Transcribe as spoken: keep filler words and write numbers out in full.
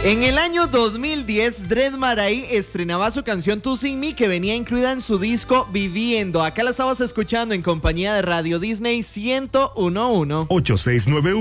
En el año dos mil diez, Dread Marai estrenaba su canción Tú Sin Mí, que venía incluida en su disco Viviendo. Acá la estabas escuchando en compañía de Radio Disney ciento uno punto uno. ocho seis nueve uno